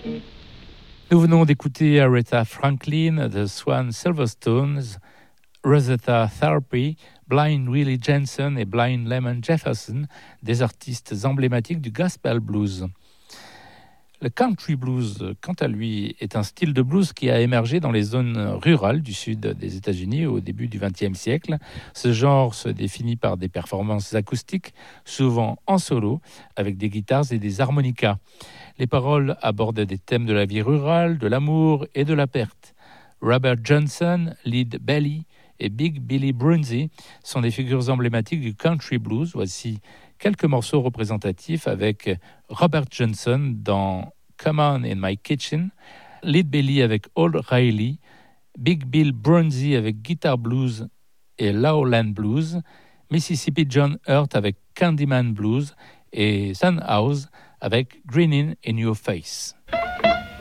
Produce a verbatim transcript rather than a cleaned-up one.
Nous venons d'écouter Aretha Franklin, The Swan Silverstones, Rosetta Tharpe, Blind Willie Jensen et Blind Lemon Jefferson, des artistes emblématiques du gospel blues. Le country blues, quant à lui, est un style de blues qui a émergé dans les zones rurales du sud des États-Unis au début du vingtième siècle. Ce genre se définit par des performances acoustiques, souvent en solo, avec des guitares et des harmonicas. Les paroles abordent des thèmes de la vie rurale, de l'amour et de la perte. Robert Johnson, Lead Belly et Big Billy Brunsey sont des figures emblématiques du country blues. Voici quelques morceaux représentatifs avec Robert Johnson dans Come On in My Kitchen, Lead Belly avec Old Riley, Big Bill Brunsey avec Guitar Blues et Lowland Blues, Mississippi John Hurt avec Candyman Blues et Sun House avec Grinning in Your Face.